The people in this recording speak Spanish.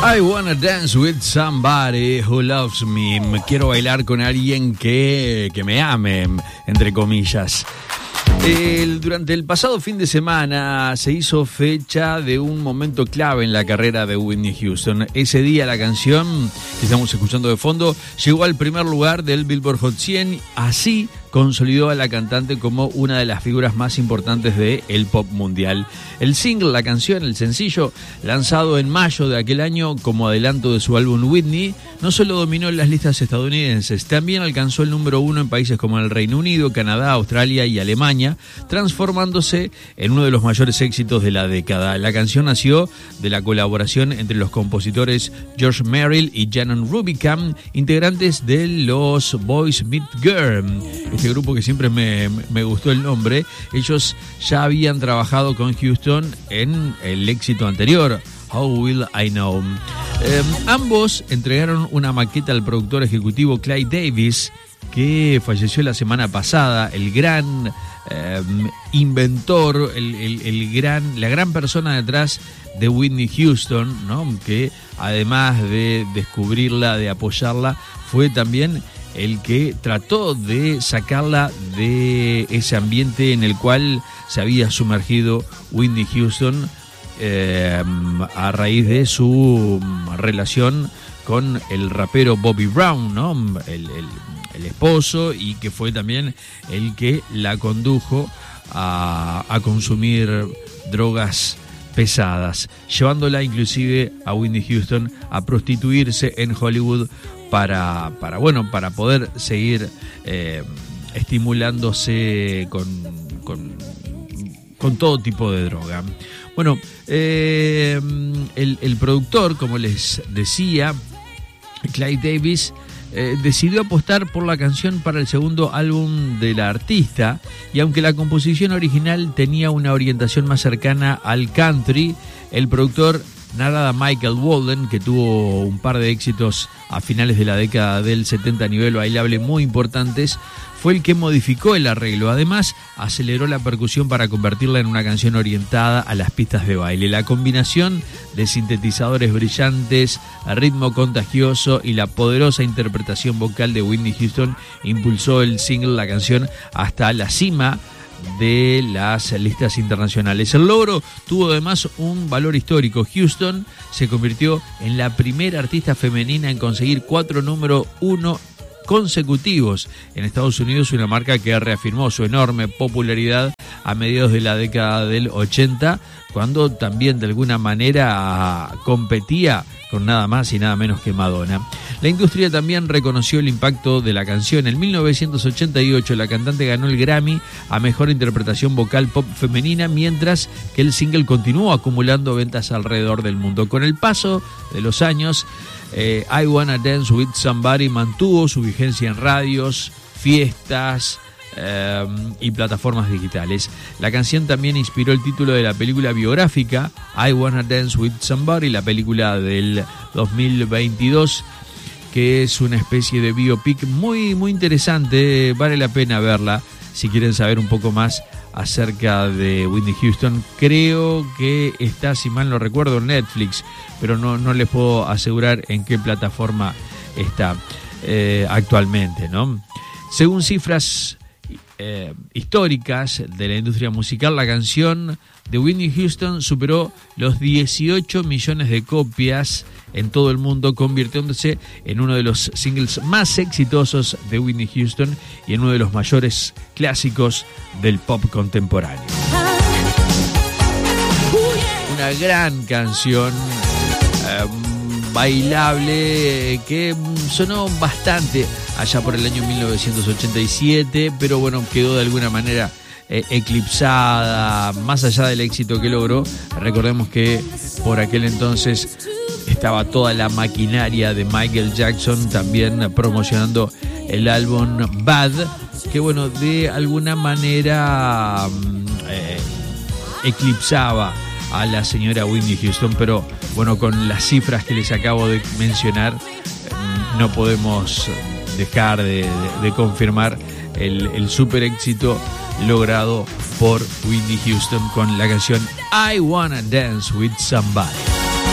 I wanna dance with somebody who loves me. Quiero bailar con alguien que me ame, entre comillas. Durante el pasado fin de semana se hizo fecha de un momento clave en la carrera de Whitney Houston. Ese día la canción que estamos escuchando de fondo llegó al primer lugar del Billboard Hot 100. Así consolidó a la cantante como una de las figuras más importantes del pop mundial. El single, la canción, el sencillo, lanzado en mayo de aquel año como adelanto de su álbum Whitney, no solo dominó en las listas estadounidenses, también alcanzó el número 1 en países como el Reino Unido, Canadá, Australia y Alemania, transformándose en uno de los mayores éxitos de la década. La canción nació de la colaboración entre los compositores George Merrill y Shannon Rubicam, integrantes de los Boys Meet Girl. Este grupo que siempre me gustó el nombre. Ellos ya habían trabajado con Houston en el éxito anterior, How Will I Know. Ambos entregaron una maqueta al productor ejecutivo Clive Davis, que falleció la semana pasada, el gran inventor, la gran persona detrás de Whitney Houston, ¿no? Que además de descubrirla, de apoyarla, fue también el que trató de sacarla de ese ambiente en el cual se había sumergido Whitney Houston a raíz de su relación con el rapero Bobby Brown, ¿no? El esposo, y que fue también el que la condujo a consumir drogas pesadas, llevándola inclusive a Whitney Houston a prostituirse en Hollywood para poder seguir estimulándose con todo tipo de droga. Bueno, el productor, como les decía, Clive Davis, decidió apostar por la canción para el segundo álbum de la artista, y aunque la composición original tenía una orientación más cercana al country, el productor Narada Michael Walden, que tuvo un par de éxitos a finales de la década del 70 a nivel bailable muy importantes, fue el que modificó el arreglo. Además, aceleró la percusión para convertirla en una canción orientada a las pistas de baile. La combinación de sintetizadores brillantes, ritmo contagioso y la poderosa interpretación vocal de Whitney Houston impulsó el single, la canción, hasta la cima de las listas internacionales. El logro tuvo además un valor histórico. Houston se convirtió en la primera artista femenina en conseguir 4 número 1 consecutivos en Estados Unidos, una marca que reafirmó su enorme popularidad a mediados de la década del 80, cuando también de alguna manera competía con nada más y nada menos que Madonna. La industria también reconoció el impacto de la canción. En 1988 la cantante ganó el Grammy a Mejor Interpretación Vocal Pop Femenina, mientras que el single continuó acumulando ventas alrededor del mundo. Con el paso de los años, I Wanna Dance With Somebody mantuvo su vigencia en radios, fiestas y plataformas digitales. La canción también inspiró el título de la película biográfica I Wanna Dance With Somebody, la película del 2022, que es una especie de biopic muy, muy interesante. Vale la pena verla si quieren saber un poco más acerca de Whitney Houston. Creo que está, si mal no recuerdo, en Netflix, pero no les puedo asegurar en qué plataforma está actualmente, ¿no? Según cifras históricas de la industria musical, la canción de Whitney Houston superó los 18 millones de copias en todo el mundo, convirtiéndose en uno de los singles más exitosos de Whitney Houston y en uno de los mayores clásicos del pop contemporáneo. Una gran canción bailable que sonó bastante allá por el año 1987, pero bueno, quedó de alguna manera eclipsada, más allá del éxito que logró. Recordemos que por aquel entonces estaba toda la maquinaria de Michael Jackson también promocionando el álbum Bad, que bueno, de alguna manera eclipsaba a la señora Whitney Houston, pero bueno, con las cifras que les acabo de mencionar, no podemos dejar de confirmar el super éxito logrado por Whitney Houston con la canción I Wanna Dance With Somebody.